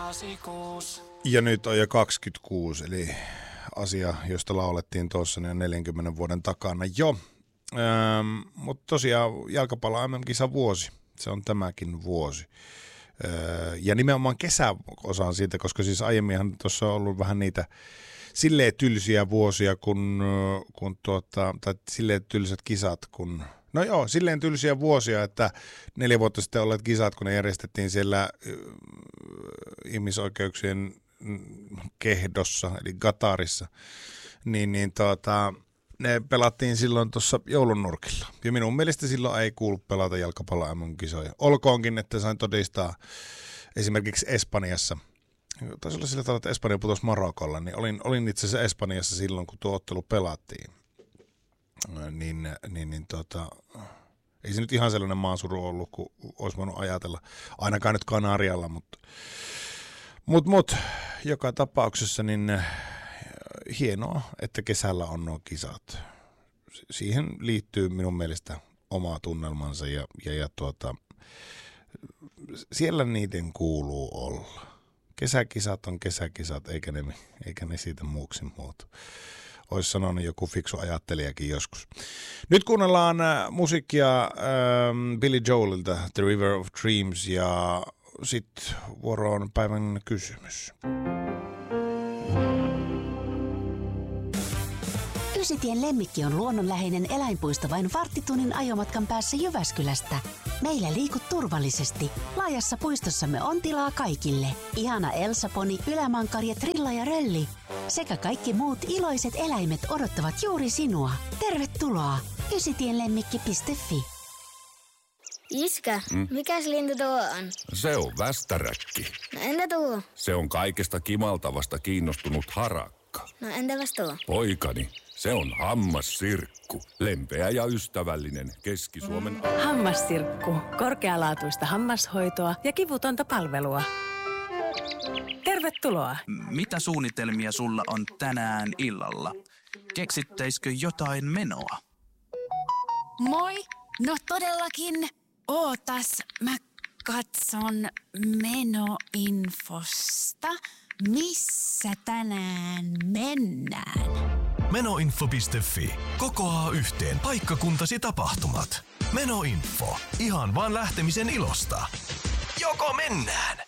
Ja nyt on jo 26, eli asia, josta laulettiin tuossa niin 40 vuoden takana jo. Mutta tosiaan jalkapallo MM-kisa vuosi, se on tämäkin vuosi. Ja nimenomaan kesäosaan siitä, koska siis aiemminhan tuossa on ollut vähän niitä silleen tylsiä vuosia, tai silleen tylsät kisat, no joo, silleen tylsiä vuosia, että 4 vuotta sitten olleet kisat, kun ne järjestettiin siellä ihmisoikeuksien kehdossa, eli Qatarissa, ne pelattiin silloin tuossa joulunurkilla. Ja minun mielestä silloin ei kuulu pelata jalkapallo MM-kisoja. Olkoonkin, että sain todistaa esimerkiksi Espanjassa. Taisi olla sillä tavalla, että Espanja putosi Marokolla, niin olin itse asiassa Espanjassa silloin, kun tuo ottelu pelattiin. Ei se nyt ihan sellainen maasuru ollut, kuin olisi voinut ajatella. Ainakaan nyt Kanarialla, mutta joka tapauksessa niin hienoa, että kesällä on nuo kisat. Siihen liittyy minun mielestä oma tunnelmansa ja siellä niiden kuuluu olla. Kesäkisat on kesäkisat, eikä ne siitä muuksi muutu. Olisi sanonut joku fiksu ajattelijakin joskus. Nyt kuunnellaan musiikkia Billy Joelilta, The River of Dreams, ja sitten vuoroon päivän kysymys. Ysitien Lemmikki on luonnonläheinen eläinpuisto vain varttitunnin ajomatkan päässä Jyväskylästä. Meillä liikut turvallisesti. Laajassa puistossamme on tilaa kaikille. Ihana Elsa-poni, ylämankari, trilla ja rölli. Sekä kaikki muut iloiset eläimet odottavat juuri sinua. Tervetuloa! ysitienlemmikki.fi. Iskä, mikäs lintu tuo on? Se on västäräkki. No entä tuo? Se on kaikesta kimaltavasta kiinnostunut harakka. No entäpäs tuo? Poikani, se on hammassirkku. Lempeä ja ystävällinen Keski-Suomen... Hammassirkku. Korkealaatuista hammashoitoa ja kivutonta palvelua. Tervetuloa. Mitä suunnitelmia sulla on tänään illalla? Keksittäisikö jotain menoa? Moi! No todellakin. Ootas, mä katson menoinfosta. Missä tänään mennään? Menoinfo.fi. Kokoaa yhteen paikkakuntasi tapahtumat. Menoinfo. Ihan vaan lähtemisen ilosta. Joko mennään?